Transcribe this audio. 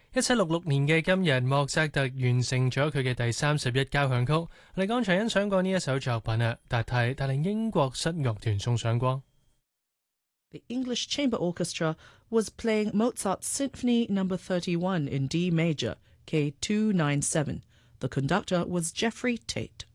1766年嘅今日，莫扎特完成咗佢嘅第31交響曲。我哋剛才欣賞過呢一首作品啊，帶領英國室樂團送上光。 The English Chamber Orchestra was playing Mozart's Symphony No. 31 in D major, K297. The conductor was Geoffrey Tate.